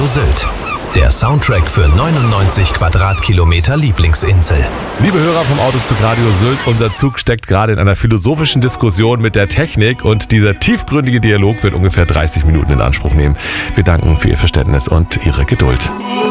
Sylt. Der Soundtrack für 99 Quadratkilometer Lieblingsinsel. Liebe Hörer vom Autozug Radio Sylt, unser Zug steckt gerade in einer philosophischen Diskussion mit der Technik und dieser tiefgründige Dialog wird ungefähr 30 Minuten in Anspruch nehmen. Wir danken für Ihr Verständnis und Ihre Geduld.